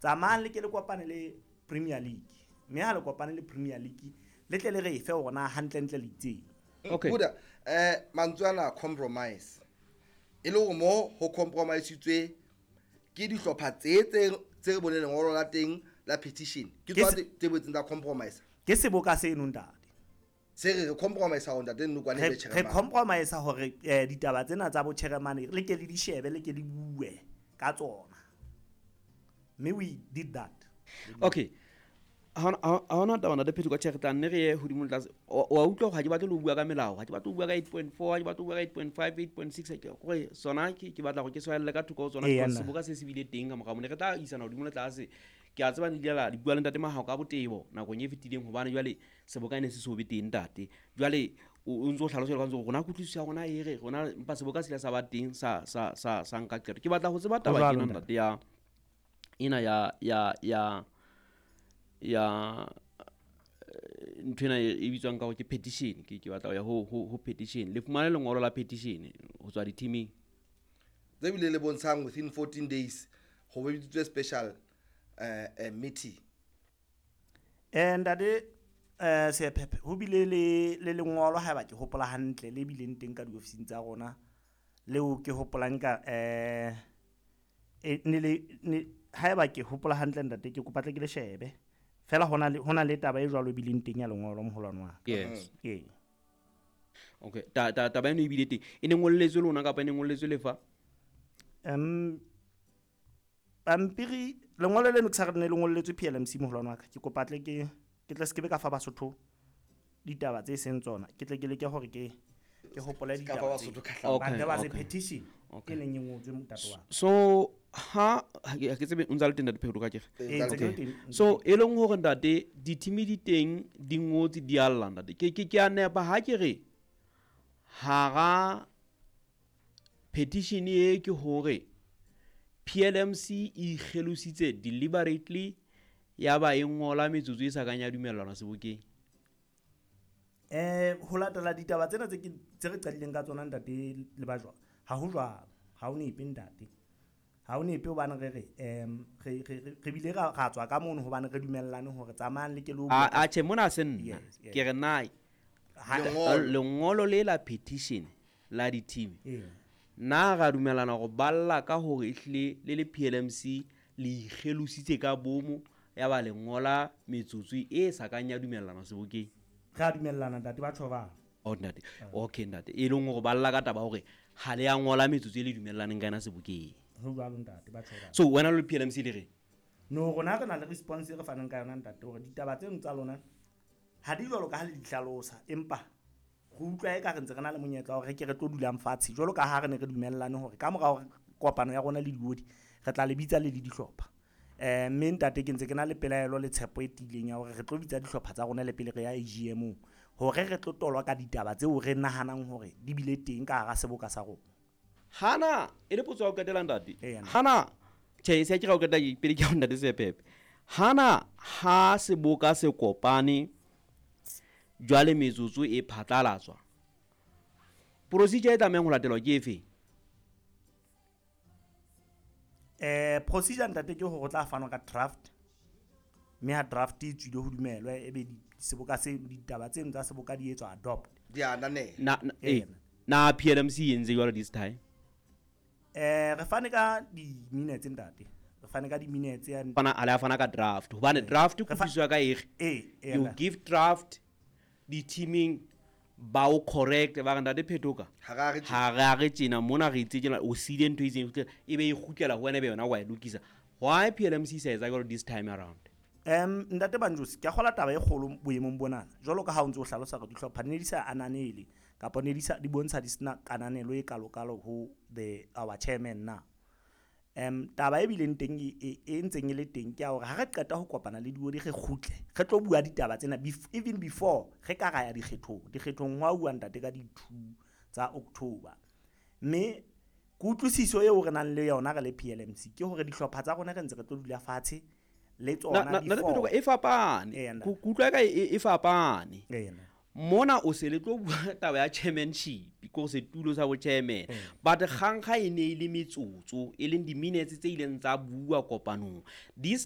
tsamayang le ke le kopane le Premier League mme ha le kopane le Premier League le tle le re efe ona hantle le itseng. Okay. Buda mantswana compromise e le mo ho compromise itswe ke dihlopha tse bone lengolo la teng la petition ke tswa tse botseng tsa compromise ke seboka se eno ntate se re compromise ha onda teng nokwane le re chairman compromise hore ditaba tsena tsa bo chairman le ke le di shebe le ke di bue ka tsona mme we did that. Okay, ha ona tabana de phetho ka tšhelete nne re ye hodimo tlase wa utlwa ga ke batle lo bua ka melao ga ke batle lo bua ka 8.4 ga ke batle lo bua ka 8.5 8.6 ke gore sona ke batla go ke swelle ka thoko tsona ke se boka se se bile teng ka moga mone re tla isana hodimo le tlase ke a tseba dilela di bua le ntate mahago ka botebo nako nye fetileng hobane jwale se boka ene se so be teng ntate jwale o ntse o tlhalosela ka ntse gona go tlisa gona ere gona mpa se boka se sa ba teng sa nka qeto ke batla go tseba taba ke nna ntate ya ina ya ntwena e bitswang ka go ke petition ke batla ya ho petition le fumana lengolo la petition ho tswa di-teaming tse bile le bontshang within 14 days go be bitswe special meeting ntate se pepe ho bile le lengolo ha ba ke hopola hantle le bile nteng ka di-officing tsa rona leo ke hopolang ka ha ba ke hopola hantle ntate ke kopa tle ke le shebe fela hona le taba e jwalo bileng teng ya lengolo moholwane wa. Yes. Okay, taba eno e bile teng e ne ngolletswe lona kapa e ne ngolletswe lefa pampiri lengolo leno ke sa re ne le ngolletswe PLMC moholwane wa ka ke kopa tle ke tle se ke be ka fa Basotho ditaba tse seng tsona ke tle ke leke hore ke hopole ditaba tse ba se petition ke neng e ngotswe motato wa so ha ke tsebe ntse le tenda diphego ka kege so e leng hore ntate di-team di teng di ngotse di alla ntate ke a nepa ha ke re hara petition e ke hore PLMC e kgelositse deliberately ya ba e ngola metsotso e sa kanya dumellana sebokeng ho latela ditaba tsena tse re qadileng ka tsona ntate le ba jwang ha ho jwang ha o nepe ntate ha o nepe hobane re bile ra tswa ka mono hobane re dumellane hore tsamayang le ke lo a tjhe mona se nna ke re nai lengolo le la petition la di-team na ga dumellana go balla ka hore ehlile le PLMC le ikgelositse ka bomo ya ba lengola metsotso e sa kanya dumellana sebokeng ra dumellana ntate ba tšhoba ntate okay ntate e leng go balla ka taba hore ha le ya ngola metsotso e le dumellaneng ka ena sebokeng so wena le PLMC le re no rona re na le response re fanang ka yona ntate hore ditaba tseno tsa lona ha di jwalo ka ha le di hlalosa empa go utlwa e ka re ntse re na le monyetla hore ke re tlo dulang fatshe jwalo ka ha re ne re dumellane hore ka mora hore kopano ya rona le diodi re tla le bitsa le dihlopha mme ntate ke ntse ke na le pelaelo le tshepo e tileng ya hore re tlo bitsa dihlopha tsa rona le pele re ya AGM hore re tlo tolwa ka ditaba tseo re nahanang hore di bile teng ka hara seboka sa rona hana e le potso ya go qetela ntate hana tjhe se ke ga go qeta pele ke go ntate se pepe hana ha seboka se kopane jwale metsotso e phatlalatswa procedure e tlamehang ho latelwa ke efe procedure ntate ke hore o tla fanwa ka draft mme ha draft e tswile ho dumelwa e be seboka se ditaba tseno tsa seboka di etswa adopt di anane na PLMC entse jwalo this time re fane ka di-minutes ntate re fane ka di-minutes ya fana ka draft hobane draft go fiswa ka you give draft di-teaming ba o correct ba ganda de phetoka ha re tsena mona re itse tsena o sile ntho itseng e be e gutlela ho wena be yona wa e lokisa why PLMC says I got this time around ntate Banjosi ke gola taba e kgolo boemong bonana jwalo ka ha o ntse o hlalosa go dihlopha ne di sa ananele kapa ne di bontsha di sna kananelo e kalokalo ho our chairman na taba e bileng teng e ntseng le teng ke a hore ha re qeta ho kopana le diodi re khutle re tlo bua ditaba tsena even before re ka ga ya dikgethong wa bua ntate ka di-2 tsa October mme kutlwisiso eo re nang le yona re le PLMC ke hore dihlopha tsa rona re ntse re tlo dula fatshe le tsona before e fapane kutlwa ka e fapane mona o se le tlo bua taba ya chairmanship because setulo sa bo chairman but gangga e ne ile metsotso e leng di minutes tse ileng tsa bua kopanong this